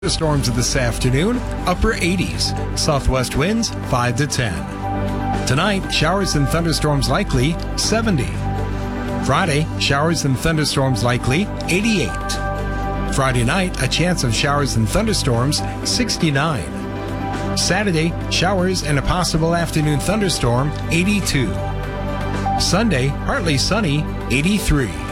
Storms this afternoon, upper 80s. Southwest winds 5 to 10. Tonight, showers and thunderstorms likely 70. Friday, showers and thunderstorms likely 88. Friday night, a chance of showers and thunderstorms 69. Saturday, showers and a possible afternoon thunderstorm 82. Sunday, partly sunny 83.